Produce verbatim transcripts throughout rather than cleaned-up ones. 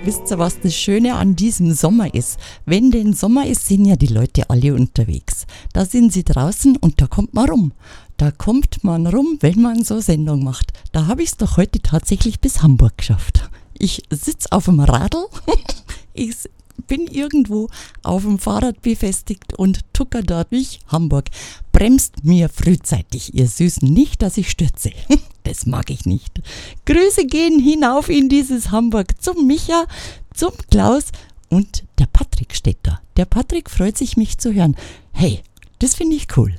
Wisst ihr, was das Schöne an diesem Sommer ist? Wenn denn Sommer ist, sind ja die Leute alle unterwegs. Da sind sie draußen und da kommt man rum. Da kommt man rum, wenn man so Sendung macht. Da habe ich es doch heute tatsächlich bis Hamburg geschafft. Ich sitze auf dem Radl, ich bin irgendwo auf dem Fahrrad befestigt und tucker da durch Hamburg. Bremst mir frühzeitig, ihr Süßen, nicht, dass ich stürze. Das mag ich nicht. Grüße gehen hinauf in dieses Hamburg zum Micha, zum Klaus und der Patrick steht da. Der Patrick freut sich, mich zu hören. Hey, das finde ich cool.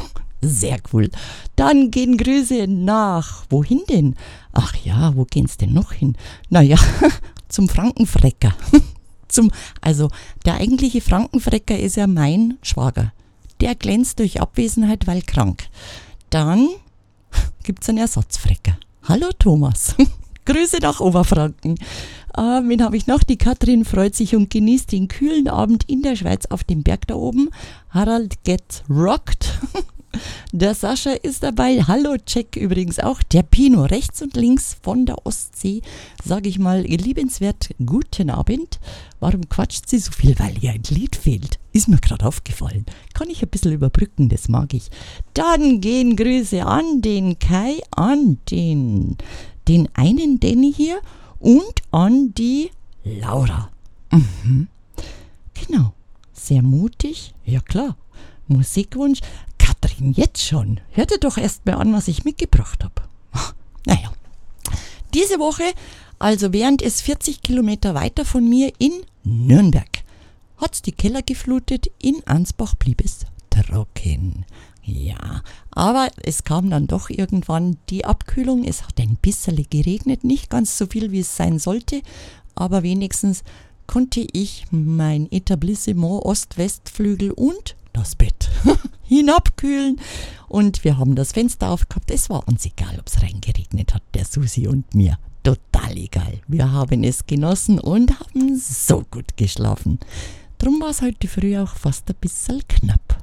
Sehr cool. Dann gehen Grüße nach, wohin denn? Ach ja, wo gehen's denn noch hin? Naja, zum Frankenfrecker. Zum, also der eigentliche Frankenfrecker ist ja mein Schwager. Der glänzt durch Abwesenheit, weil krank. Dann gibt's einen Ersatzfrecker. Hallo Thomas. Grüße nach Oberfranken. Äh, wen habe ich noch? Die Katrin freut sich und genießt den kühlen Abend in der Schweiz auf dem Berg da oben. Harald gets rocked. Der Sascha ist dabei. Hallo Jack übrigens auch. Der Pino rechts und links von der Ostsee. Sage ich mal, liebenswert guten Abend. Warum quatscht sie so viel? Weil ihr ein Lied fehlt. Ist mir gerade aufgefallen. Kann ich ein bisschen überbrücken, das mag ich. Dann gehen Grüße an den Kai, an den, den einen Danny hier und an die Laura. Mhm. Genau. Sehr mutig. Ja klar. Musikwunsch. Katrin, jetzt schon. Hört ihr doch erst mal an, was ich mitgebracht habe. Naja. Diese Woche, also während es vierzig Kilometer weiter von mir in Nürnberg, hat es die Keller geflutet, in Ansbach blieb es trocken. Ja, aber es kam dann doch irgendwann die Abkühlung. Es hat ein bisschen geregnet, nicht ganz so viel, wie es sein sollte, aber wenigstens konnte ich mein Etablissement Ost-West-Flügel und das Bett hinabkühlen und wir haben das Fenster aufgehabt. Es war uns egal, ob es reingeregnet hat, der Susi und mir. Total egal. Wir haben es genossen und haben so gut geschlafen. Drum war es heute früh auch fast ein bisschen knapp.